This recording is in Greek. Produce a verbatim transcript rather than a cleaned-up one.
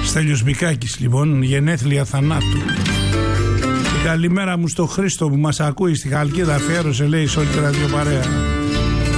Στέλιος Μπικάκης λοιπόν, γενέθλια θανάτου. Και καλημέρα μου στο Χρήστο που μας ακούει στη Χαλκίδα, αφιέρωσε λέει σε όλη τη ραδιοπαρέα.